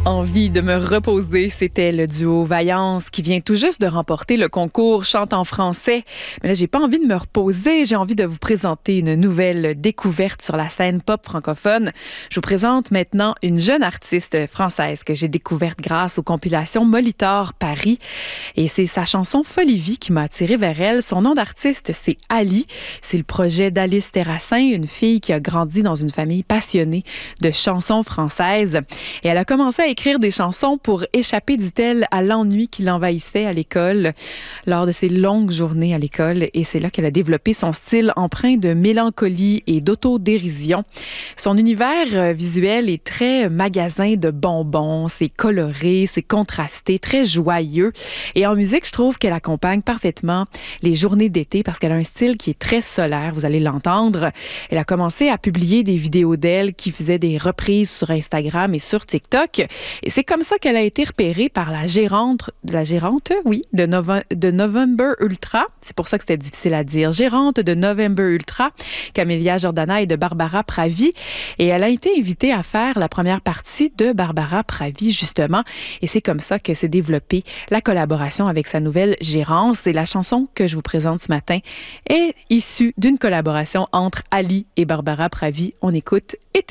Envie de me reposer, c'était le duo Vaillance qui vient tout juste de remporter le concours Chante en français. Mais là, j'ai pas envie de me reposer, j'ai envie de vous présenter une nouvelle découverte sur la scène pop francophone. Je vous présente maintenant une jeune artiste française que j'ai découverte grâce aux compilations Molitor Paris. Et c'est sa chanson Folie Vie qui m'a attirée vers elle. Son nom d'artiste, c'est Ali. C'est le projet d'Alice Terrassin, une fille qui a grandi dans une famille passionnée de chansons françaises. Et elle a commencé à écrire des chansons pour échapper, dit-elle, à l'ennui qui l'envahissait à l'école lors de ses longues journées à l'école. Et c'est là qu'elle a développé son style empreint de mélancolie et d'autodérision. Son univers visuel est très magasin de bonbons. C'est coloré, c'est contrasté, très joyeux. Et en musique, je trouve qu'elle accompagne parfaitement les journées d'été parce qu'elle a un style qui est très solaire, vous allez l'entendre. Elle a commencé à publier des vidéos d'elle qui faisaient des reprises sur Instagram et sur TikTok. Et c'est comme ça qu'elle a été repérée par la gérante, de November Ultra. C'est pour ça que c'était difficile à dire. Gérante de November Ultra, Camélia Jordana et de Barbara Pravi. Et elle a été invitée à faire la première partie de Barbara Pravi, justement. Et c'est comme ça que s'est développée la collaboration avec sa nouvelle gérance. Et la chanson que je vous présente ce matin est issue d'une collaboration entre Ali et Barbara Pravi. On écoute « Et t'es beau ».